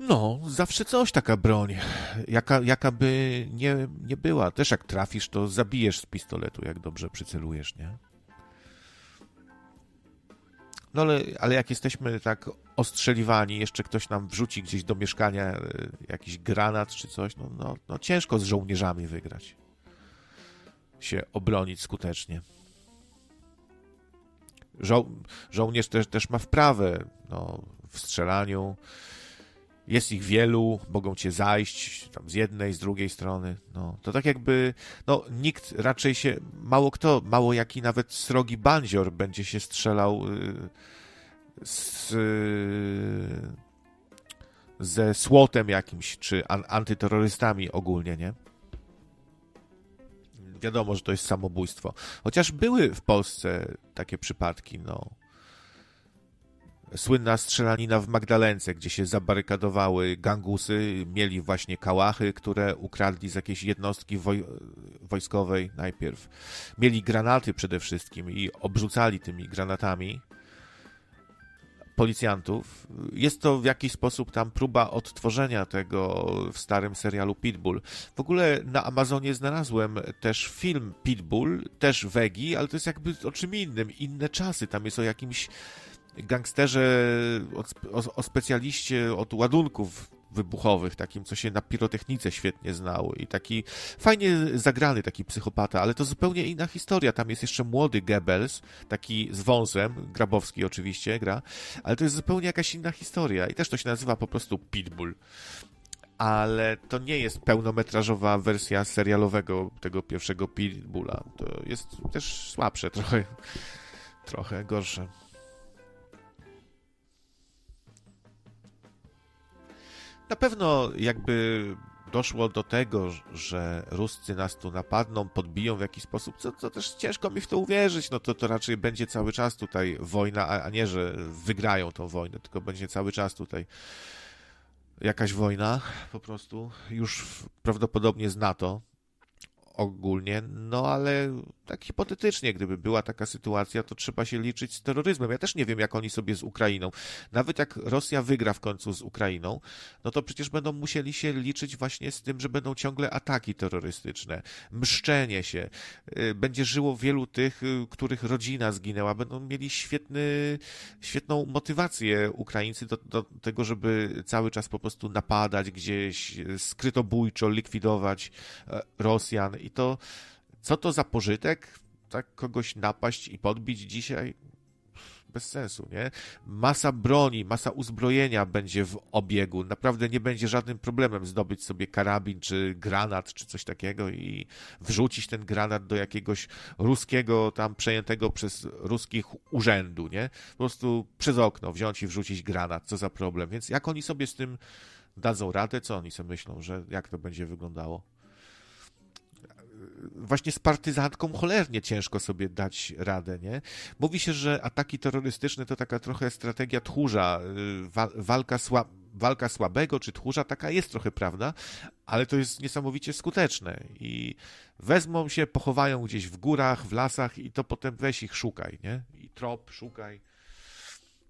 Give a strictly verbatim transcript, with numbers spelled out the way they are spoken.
No, zawsze coś, taka broń. Jaka, jaka by nie, nie była. Też jak trafisz, to zabijesz z pistoletu, jak dobrze przycelujesz, nie? No ale, ale jak jesteśmy tak ostrzeliwani, jeszcze ktoś nam wrzuci gdzieś do mieszkania e, jakiś granat czy coś, no, no, no ciężko z żołnierzami wygrać. Się obronić skutecznie. Żo- żołnierz też, też ma wprawę no, w strzelaniu. Jest ich wielu, mogą cię zajść tam z jednej, z drugiej strony. No, to tak jakby, no nikt raczej się, mało kto, mało jaki nawet srogi bandzior będzie się strzelał y, z, y, ze słotem jakimś, czy an, antyterrorystami ogólnie, nie? Wiadomo, że to jest samobójstwo. Chociaż były w Polsce takie przypadki, no. Słynna strzelanina w Magdalence, gdzie się zabarykadowały gangusy, mieli właśnie kałachy, które ukradli z jakiejś jednostki woj- wojskowej najpierw. Mieli granaty przede wszystkim i obrzucali tymi granatami policjantów. Jest to w jakiś sposób tam próba odtworzenia tego w starym serialu Pitbull. W ogóle na Amazonie znalazłem też film Pitbull, też Wegi, ale to jest jakby o czym innym, inne czasy. Tam jest o jakimś gangsterze, o, o, o specjaliście od ładunków wybuchowych, takim, co się na pirotechnice świetnie znał i taki fajnie zagrany taki psychopata, ale to zupełnie inna historia. Tam jest jeszcze młody Goebbels, taki z wąsem, Grabowski oczywiście gra, ale to jest zupełnie jakaś inna historia i też to się nazywa po prostu Pitbull. Ale to nie jest pełnometrażowa wersja serialowego tego pierwszego Pitbulla. To jest też słabsze, trochę, trochę gorsze. Na pewno jakby doszło do tego, że Ruscy nas tu napadną, podbiją w jakiś sposób, co, co też ciężko mi w to uwierzyć, no to, to raczej będzie cały czas tutaj wojna, a, a nie, że wygrają tą wojnę, tylko będzie cały czas tutaj jakaś wojna po prostu, już w, prawdopodobnie z NATO ogólnie, no ale tak hipotetycznie, gdyby była taka sytuacja, to trzeba się liczyć z terroryzmem. Ja też nie wiem, jak oni sobie z Ukrainą. Nawet jak Rosja wygra w końcu z Ukrainą, no to przecież będą musieli się liczyć właśnie z tym, że będą ciągle ataki terrorystyczne, mszczenie się. Y, Będzie żyło wielu tych, y, których rodzina zginęła. Będą mieli świetny, świetną motywację Ukraińcy do, do tego, żeby cały czas po prostu napadać gdzieś, y, skrytobójczo likwidować e, Rosjan. I to, co to za pożytek? Tak kogoś napaść i podbić dzisiaj? Bez sensu, nie? Masa broni, masa uzbrojenia będzie w obiegu. Naprawdę nie będzie żadnym problemem zdobyć sobie karabin, czy granat, czy coś takiego i wrzucić ten granat do jakiegoś ruskiego, tam przejętego przez ruskich urzędu, nie? Po prostu przez okno wziąć i wrzucić granat. Co za problem? Więc jak oni sobie z tym dadzą radę? Co oni sobie myślą, że jak to będzie wyglądało? Właśnie z partyzantką cholernie ciężko sobie dać radę, nie? Mówi się, że ataki terrorystyczne to taka trochę strategia tchórza, y, wa- walka, sła- walka słabego czy tchórza, taka jest trochę prawda, ale to jest niesamowicie skuteczne i wezmą się, pochowają gdzieś w górach, w lasach i to potem weź ich szukaj, nie? I trop szukaj